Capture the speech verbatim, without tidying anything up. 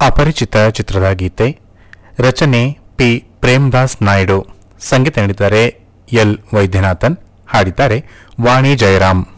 ಅಪರಿಚಿತ ಚಿತ್ರದ ಗೀತೆ. ರಚನೆ ಪಿ ಪ್ರೇಮದಾಸ್ ನಾಯ್ಡು. ಸಂಗೀತ ನೀಡಿದ್ದಾರೆ ಎಲ್ ವೈದ್ಯನಾಥನ್. ಹಾಡಿದ್ದಾರೆ ವಾಣಿ ಜಯರಾಮ್.